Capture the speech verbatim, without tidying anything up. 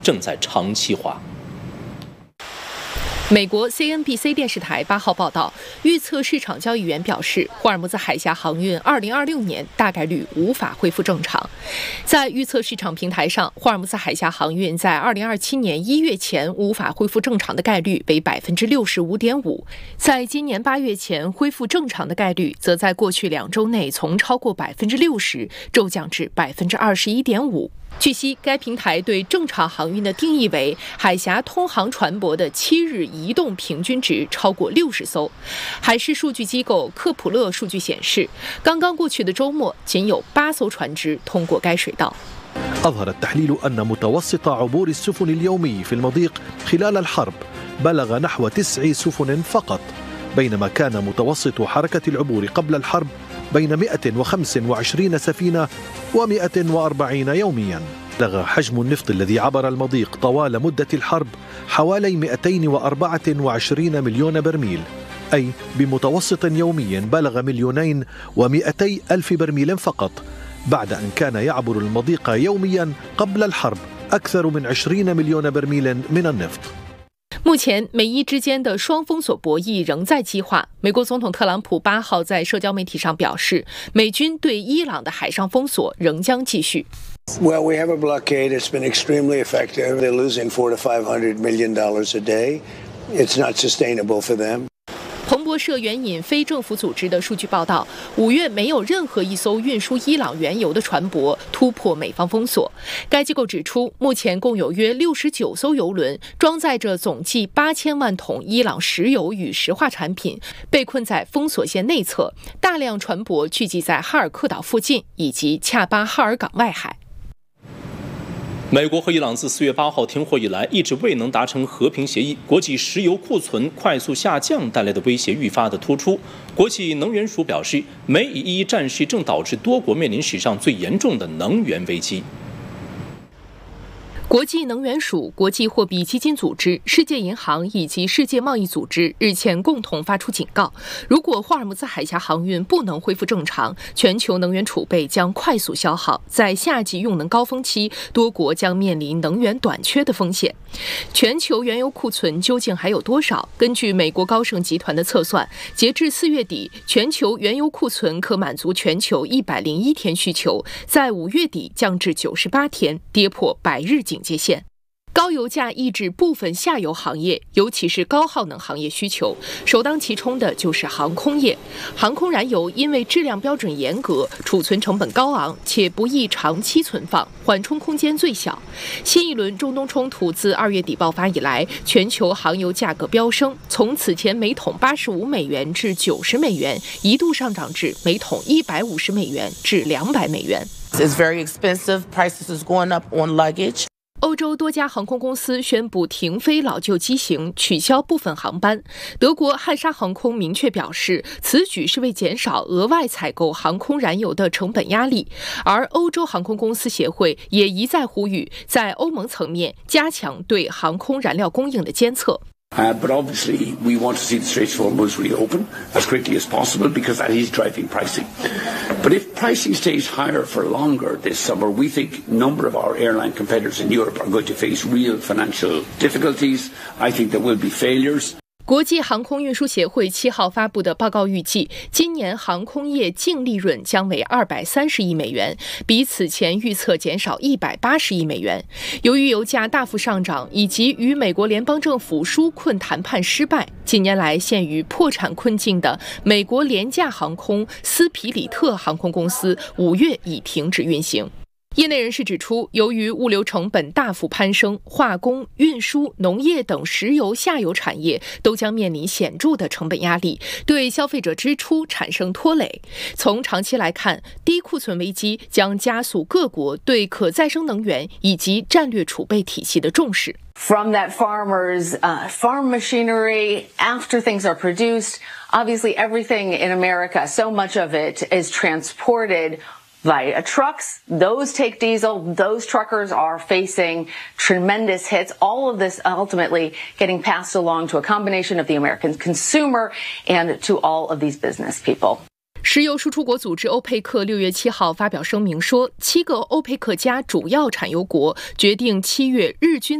正在长期化。 美国 C N B C 电视台八号报道，预测市场交易员表示，霍尔木兹海峡航运二零二六年大概率无法恢复正常。在预测市场平台上，霍尔木兹海峡航运在二零二七年一月前无法恢复正常的概率为百分之六十五点五，在今年八月前恢复正常的概率，则在过去两周内从超过百分之六十骤降至百分之二十一点五。据悉，该平台对正常航运的定义为海峡通航船舶的七日移动平均值超过六十艘。海事数据机构科普勒数据显示，刚刚过去的周末，仅有八艘船只通过该水道。 أظهر التحليل أن متوسط عبور السفن اليومي في المضيق خلال الحرب بلغ نحو تسع سفن فقط، بينما كان متوسط حركة العبور قبل الحرب بين مئة وخمسة وعشرين سفينة ومئة وأربعين يوميا. بلغ حجم النفط الذي عبر المضيق طوال مدة الحرب حوالي مئتين وأربعة وعشرين مليون برميل، أي بمتوسط يومي بلغ مليونين ومئتي ألف برميل فقط، بعد أن كان يعبر المضيق يوميا قبل الحرب أكثر من عشرين مليون برميل من النفط。 目前，美伊之间的双封锁博弈仍在激化。美国总统特朗普八号在社交媒体上表示，美军对伊朗的海上封锁仍将继续。 Well, we have a blockade. It's been extremely effective. They're losing four to five hundred million dollars a day. It's not sustainable for them. 彭博社援引非政府组织的数据报道，五月没有任何一艘运输伊朗原油的船舶突破美方封锁。该机构指出，目前共有约六十九艘油轮装载着总计八千万桶伊朗石油与石化产品，被困在封锁线内侧，大量船舶聚集在哈尔克岛附近以及恰巴哈尔港外海。 美国和伊朗自四月八号停火以来，一直未能达成和平协议，国际石油库存快速下降带来的威胁愈发的突出。国际能源署表示，美以伊战事正导致多国面临史上最严重的能源危机。 国际能源署、国际货币基金组织、世界银行以及世界贸易组织日前共同发出警告，如果霍尔木兹海峡航运不能恢复正常，全球能源储备将快速消耗，在夏季用能高峰期，多国将面临能源短缺的风险。全球原油库存究竟还有多少？根据美国高盛集团的测算，截至四月底，全球原油库存可满足全球一百零一天需求，在五月底降至九十八天，跌破百日警界限。高油价抑制部分下游行业，尤其是高耗能行业需求，首当其冲的就是航空业。航空燃油因为质量标准严格，储存成本高昂，且不易长期存放，缓冲空间最小。新一轮中东冲突自二月底爆发以来，全球航油价格飙升，从此前每桶八十五美元至九十美元，一度上涨至每桶一百五十美元至两百美元。 It's very expensive. Prices is going up on luggage. 欧洲多家航空公司宣布停飞老旧机型，取消部分航班。德国汉莎航空明确表示，此举是为减少额外采购航空燃油的成本压力。而欧洲航空公司协会也一再呼吁，在欧盟层面加强对航空燃料供应的监测。 Uh, but obviously, we want to see the Straits of Hormuz reopen as quickly as possible because that is driving pricing. But if pricing stays higher for longer this summer, we think a number of our airline competitors in Europe are going to face real financial difficulties. I think there will be failures. 国际航空运输协会七号发布的报告预计，今年航空业净利润将为二百三十亿美元，比此前预测减少一百八十亿美元。由于油价大幅上涨以及与美国联邦政府纾困谈判失败，近年来陷于破产困境的美国廉价航空斯皮里特航空公司五月已停止运行。业内人士指出，由于物流成本大幅攀升，化工、运输、农业等石油下游产业都将面临显著的成本压力，对消费者支出产生拖累。从长期来看，低库存危机将加速各国对可再生能源以及战略储备体系的重视。 From that farmer's uh, farm machinery, after things are produced, obviously everything in America, so much of it is transported via trucks. Those take diesel. Those truckers are facing tremendous hits. All of this ultimately getting passed along to a combination of the American consumer and to all of these business people. 石油输出国组织欧佩克六月七号发表声明说，七个欧佩克加主要产油国决定七月日均